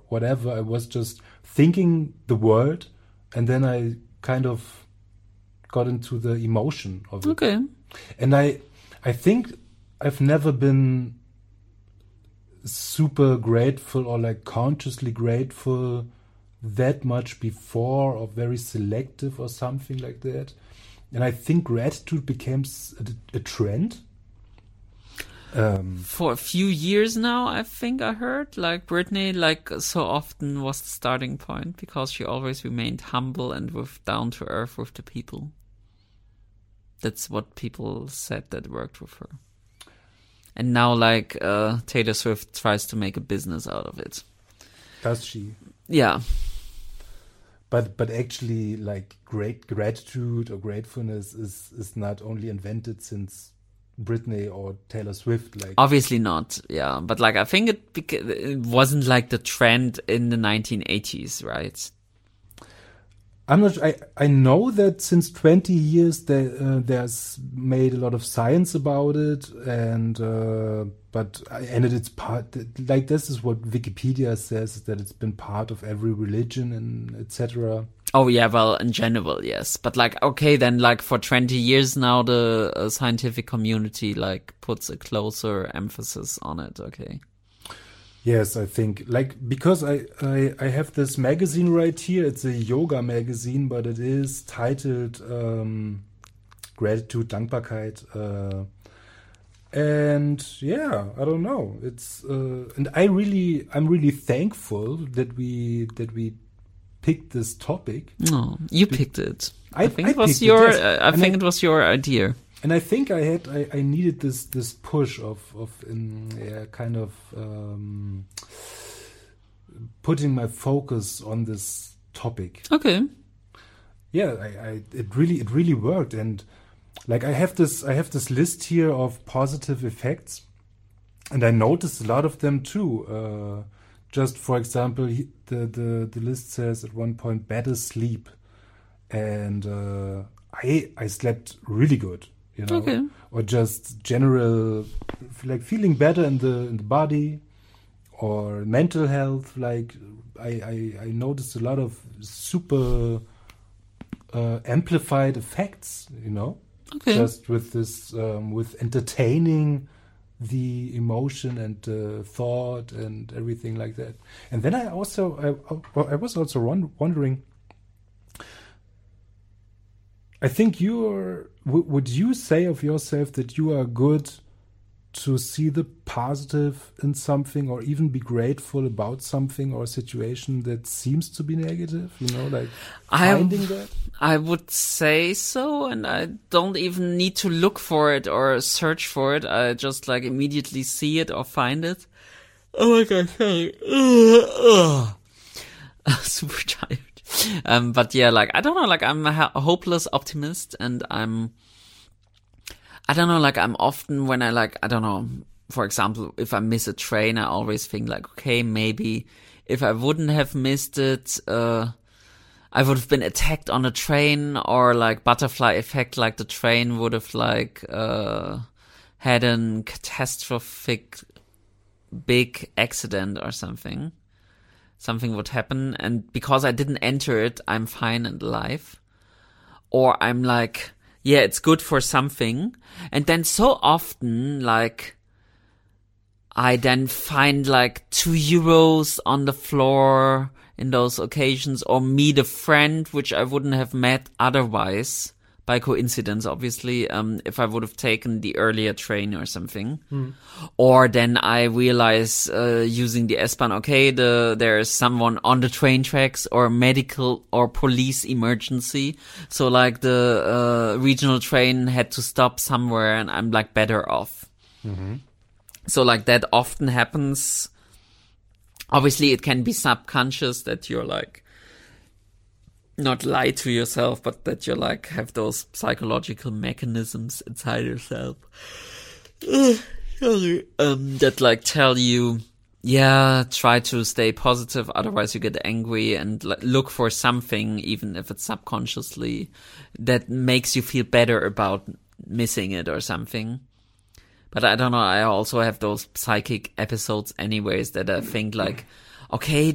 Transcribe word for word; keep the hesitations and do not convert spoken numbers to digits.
whatever. I was just thinking the word, and then I kind of got into the emotion of it. Okay. And I, I think I've never been super grateful or like consciously grateful that much before, or very selective or something like that. And I think gratitude became a, a trend. Um, For a few years now, I think I heard, like Britney, like so often was the starting point because she always remained humble and with down to earth with the people. That's what people said that worked with her. And now, like uh, Taylor Swift tries to make a business out of it. Does she? Yeah. But but actually, like great gratitude or gratefulness is is not only invented since Britney or Taylor Swift. Like obviously not, yeah. But like I think it beca- it wasn't like the trend in the nineteen eighties, right? I'm not. I I know that since twenty years there uh, there's made a lot of science about it, and uh, but and it, it's part like this is what Wikipedia says, that it's been part of every religion and et cetera. Oh yeah, well in general yes, but like okay then like for twenty years now the uh, scientific community like puts a closer emphasis on it. Okay. Yes, I think, like, because I, I, I have this magazine right here. It's a yoga magazine, but it is titled um, Gratitude, Dankbarkeit. Uh, and yeah, I don't know. It's uh, and I really, I'm really thankful that we that we picked this topic. No, you picked it. I, I think I it was picked your. It, yes. uh, I And think I, it was your idea. And I think I had, I, I needed this this push of of in, yeah, kind of um, putting my focus on this topic. Okay. Yeah, I, I it really it really worked, and like I have this I have this list here of positive effects, and I noticed a lot of them too. Uh, just for example, he, the the the list says at one point better sleep, and uh, I I slept really good. You know, okay. Or just general, like feeling better in the in the body, or mental health. Like I I, I noticed a lot of super uh, amplified effects. You know, okay. Just with this um, with entertaining the emotion and the thought and everything like that. And then I also I I was also wondering. I think you're. W- would you say of yourself that you are good to see the positive in something, or even be grateful about something or a situation that seems to be negative? You know, like finding I, that. I would say so, and I don't even need to look for it or search for it. I just like immediately see it or find it. Oh my god, sorry. Super tired. Um, but yeah, like, I don't know, like, I'm a ho- hopeless optimist, and I'm, I don't know, like, I'm often when I, like, I don't know, for example, if I miss a train, I always think, like, okay, maybe if I wouldn't have missed it, uh, I would have been attacked on a train, or, like, butterfly effect, like, the train would have, like, uh, had a catastrophic big accident or something. Something would happen, and because I didn't enter it, I'm fine and alive. Or I'm like, yeah, it's good for something. And then so often, like, I then find like two euros on the floor in those occasions, or meet a friend, which I wouldn't have met otherwise, by coincidence, obviously, um, if I would have taken the earlier train or something. Mm. Or then I realize, uh, using the S-Bahn, okay, the, there is someone on the train tracks, or medical or police emergency. So like the, uh, regional train had to stop somewhere, and I'm like better off. Mm-hmm. So like that often happens. Obviously it can be subconscious that you're like, not lie to yourself, but that you like have those psychological mechanisms inside yourself um, that like tell you, yeah, try to stay positive, otherwise you get angry, and like, look for something, even if it's subconsciously, that makes you feel better about missing it or something. But I don't know, I also have those psychic episodes anyways that I think like, okay,